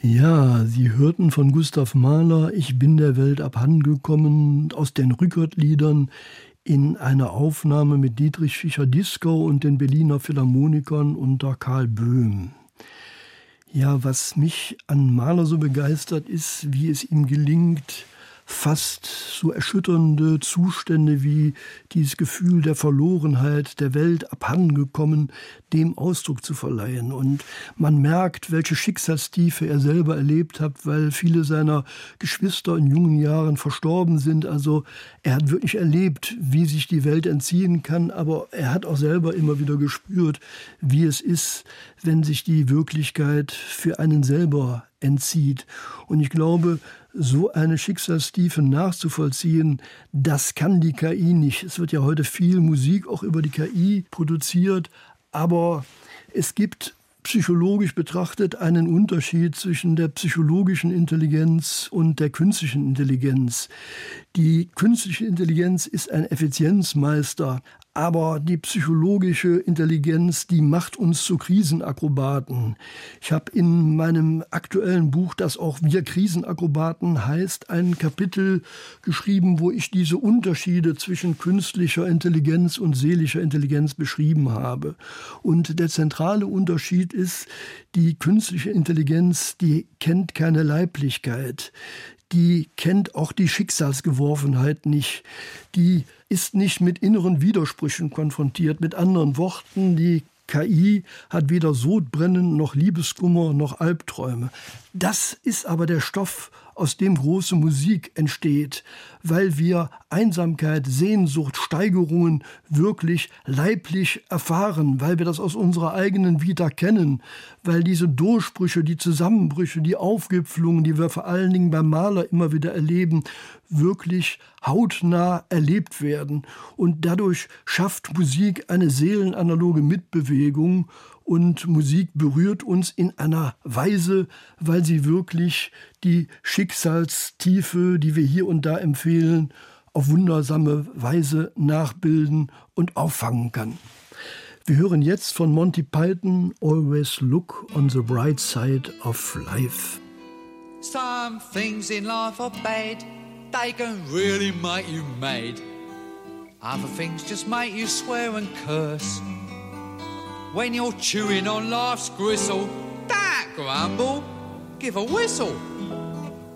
Ja, Sie hörten von Gustav Mahler »Ich bin der Welt abhandengekommen« aus den Rückert-Liedern in einer Aufnahme mit Dietrich Fischer-Dieskau und den Berliner Philharmonikern unter Karl Böhm. Ja, was mich an Mahler so begeistert ist, wie es ihm gelingt, fast so erschütternde Zustände wie dieses Gefühl der Verlorenheit, der Welt abhandengekommen, dem Ausdruck zu verleihen. Und man merkt, welche Schicksalstiefe er selber erlebt hat, weil viele seiner Geschwister in jungen Jahren verstorben sind. Also er hat wirklich erlebt, wie sich die Welt entziehen kann, aber er hat auch selber immer wieder gespürt, wie es ist, wenn sich die Wirklichkeit für einen selber entzieht. Und ich glaube, so eine Schicksalstiefe nachzuvollziehen, das kann die KI nicht. Es wird ja heute viel Musik auch über die KI produziert, aber es gibt psychologisch betrachtet einen Unterschied zwischen der psychologischen Intelligenz und der künstlichen Intelligenz. Die künstliche Intelligenz ist ein Effizienzmeister, aber die psychologische Intelligenz, die macht uns zu Krisenakrobaten. Ich habe in meinem aktuellen Buch, das auch Wir Krisenakrobaten heißt, ein Kapitel geschrieben, wo ich diese Unterschiede zwischen künstlicher Intelligenz und seelischer Intelligenz beschrieben habe. Und der zentrale Unterschied ist, die künstliche Intelligenz, die kennt keine Leiblichkeit. Die kennt auch die Schicksalsgeworfenheit nicht. Die ist nicht mit inneren Widersprüchen konfrontiert. Mit anderen Worten, die KI hat weder Sodbrennen noch Liebeskummer noch Albträume. Das ist aber der Stoff, aus dem große Musik entsteht, weil wir Einsamkeit, Sehnsucht, Steigerungen wirklich leiblich erfahren, weil wir das aus unserer eigenen Vita kennen, weil diese Durchbrüche, die Zusammenbrüche, die Aufgipfelungen, die wir vor allen Dingen beim Mahler immer wieder erleben, wirklich hautnah erlebt werden. Und dadurch schafft Musik eine seelenanaloge Mitbewegung. Und Musik berührt uns in einer Weise, weil sie wirklich die Schicksalstiefe, die wir hier und da empfehlen, auf wundersame Weise nachbilden und auffangen kann. Wir hören jetzt von Monty Python Always Look on the Bright Side of Life. Some things in life are bad, they can really make you mad. Other things just make you swear and curse. When you're chewing on life's gristle, don't grumble, give a whistle.